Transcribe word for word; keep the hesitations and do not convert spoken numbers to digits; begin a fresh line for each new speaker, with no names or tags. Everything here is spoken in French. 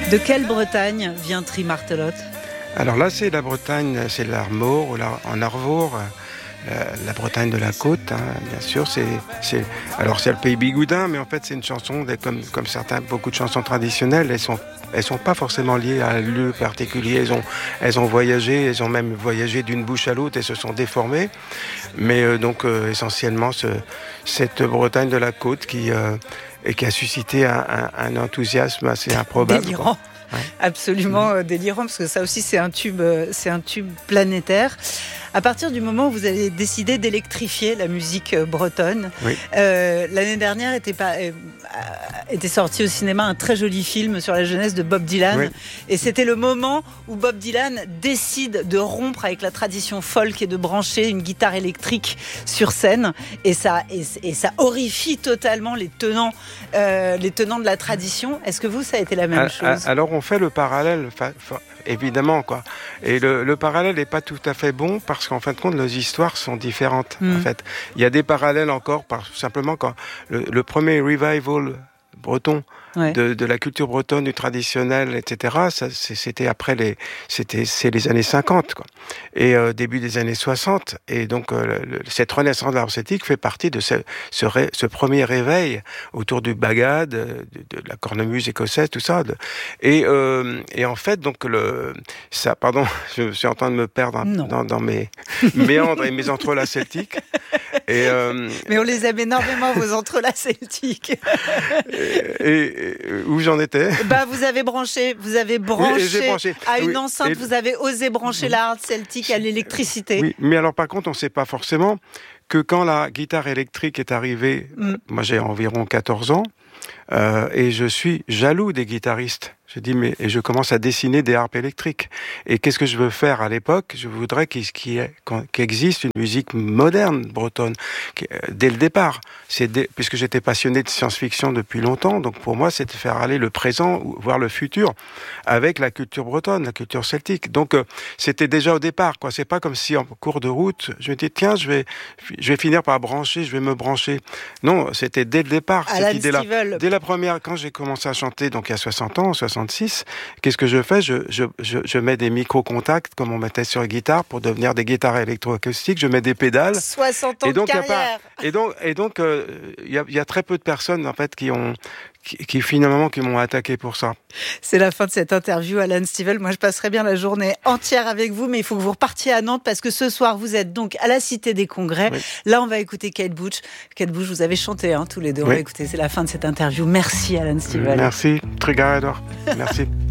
De quelle Bretagne vient Trimartelote ?
Alors là, c'est la Bretagne, c'est l'Armor, ou la- en Arvour, la, la Bretagne de la côte, hein, bien sûr. C'est, c'est, alors c'est le pays bigoudin, mais en fait c'est une chanson, des- comme, comme certains, beaucoup de chansons traditionnelles, elles sont, elles sont pas forcément liées à un lieu particulier. Elles ont, elles ont voyagé, elles ont même voyagé d'une bouche à l'autre et se sont déformées. Mais euh, donc euh, essentiellement, ce, cette Bretagne de la côte qui, euh, et qui a suscité un, un, un enthousiasme assez improbable.
Délirant.
Quoi. Ouais.
Absolument euh, délirant, parce que ça aussi c'est un tube, euh, c'est un tube planétaire. À partir du moment où vous avez décidé d'électrifier la musique euh, bretonne,
Oui.
euh, l'année dernière était, pas, euh, était sorti au cinéma un très joli film sur la jeunesse de Bob Dylan.
Oui.
Et c'était le moment où Bob Dylan décide de rompre avec la tradition folk et de brancher une guitare électrique sur scène. Et ça, et, et ça horrifie totalement les tenants, euh, les tenants de la tradition. Est-ce que vous, ça a été la même
À-
chose ?
à- Alors on fait le parallèle, fa- fa- évidemment quoi. Et le, le parallèle n'est pas tout à fait bon parce qu'en fin de compte nos histoires sont différentes.
Mm.
En fait, il y a des parallèles encore, par, simplement quand le, le premier revival breton.
Ouais.
De, de la culture bretonne, du traditionnel, et cetera. Ça, c'est, c'était après les, c'était, c'est les années cinquante, quoi. Et euh, début des années soixante. Et donc, euh, le, cette renaissance de l'art celtique fait partie de ce, ce, ré, ce premier réveil autour du bagad, de, de, de la cornemuse écossaise, tout ça. De, et, euh, et en fait, donc, le, ça, pardon, je suis en train de me perdre dans, dans mes méandres et mes entrelacs celtiques. Et, euh,
Mais on les aime énormément, vos entrelacs celtiques.
et, et, où j'en étais ?
Bah, vous avez branché, vous avez branché,
oui, j'ai branché.
à une
oui.
enceinte,
et...
vous avez osé brancher la harpe celtique à l'électricité.
Oui, mais alors par contre, on ne sait pas forcément que quand la guitare électrique est arrivée, mm. moi j'ai environ quatorze ans, euh, et je suis jaloux des guitaristes. Je dis, mais, et je commence à dessiner des harpes électriques. Et qu'est-ce que je veux faire à l'époque ? Je voudrais qu'il, qu'il, y ait, qu'il existe une musique moderne bretonne, qui, dès le départ. C'est dès, puisque j'étais passionné de science-fiction depuis longtemps, donc pour moi, c'est de faire aller le présent, voire le futur, avec la culture bretonne, la culture celtique. Donc, euh, c'était déjà au départ, quoi. C'est pas comme si, en cours de route, je me dis, tiens, je vais, je vais finir par brancher, je vais me brancher. Non, c'était dès le départ,
Alan
cette idée-là.
Stivell.
Dès la première, quand j'ai commencé à chanter, donc il y a soixante ans, soixante-six, qu'est-ce que je fais ? je, je, je, je mets des micro-contacts, comme on mettait sur les guitares, pour devenir des guitares électroacoustiques. Je mets des pédales.
soixante ans
et donc,
de carrière.
Pas, et donc, et donc, il euh, y, a, y a très peu de personnes en fait qui ont, qui, qui finalement, qui m'ont attaqué pour ça.
C'est la fin de cette interview, Alan Stivell. Moi, je passerai bien la journée entière avec vous, mais il faut que vous repartiez à Nantes parce que ce soir, vous êtes donc à la Cité des Congrès. Oui. Là, on va écouter Kate Bush. Kate Bush, vous avez chanté hein, tous les deux. On
oui.
va écouter. C'est la fin de cette interview. Merci, Alan Stivell.
Merci, Trigaredor. Merci.